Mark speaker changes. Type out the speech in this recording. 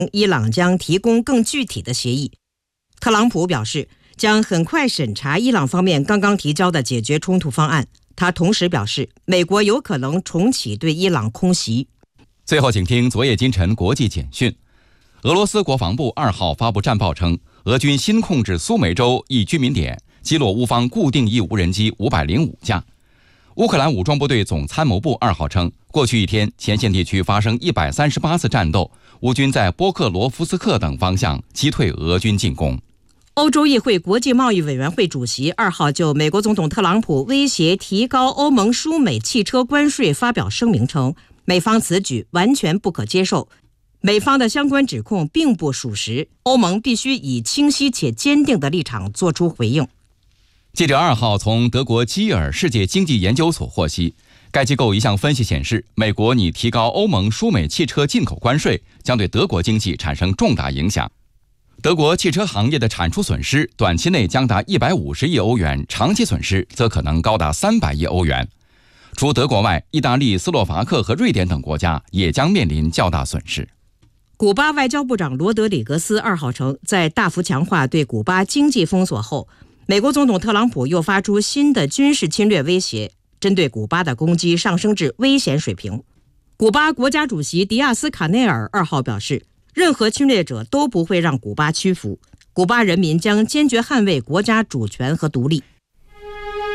Speaker 1: 伊朗将提供更具体的协议。特朗普表示，将很快审查伊朗方面刚刚提交的解决冲突方案。他同时表示，美国有可能重启对伊朗空袭。
Speaker 2: 最后，请听昨夜今晨国际简讯。俄罗斯国防部2号发布战报称，俄军新控制苏梅州一居民点，击落乌方固定翼无人机505架。乌克兰武装部队总参谋部2号称，过去一天，前线地区发生138次战斗，乌军在波克罗夫斯克等方向击退俄军进攻。
Speaker 1: 欧洲议会国际贸易委员会主席2号就美国总统特朗普威胁提高欧盟输美汽车关税发表声明称，美方此举完全不可接受，美方的相关指控并不属实，欧盟必须以清晰且坚定的立场作出回应。
Speaker 2: 记者2号从德国基尔世界经济研究所获悉，该机构一项分析显示，美国拟提高欧盟输美汽车进口关税，将对德国经济产生重大影响。德国汽车行业的产出损失短期内将达150亿欧元，长期损失则可能高达300亿欧元。除德国外，意大利、斯洛伐克和瑞典等国家也将面临较大损失。
Speaker 1: 古巴外交部长罗德里格斯2号称，在大幅强化对古巴经济封锁后，美国总统特朗普又发出新的军事侵略威胁，针对古巴的攻击上升至危险水平。古巴国家主席迪亚斯卡内尔2号表示，任何侵略者都不会让古巴屈服，古巴人民将坚决捍卫国家主权和独立。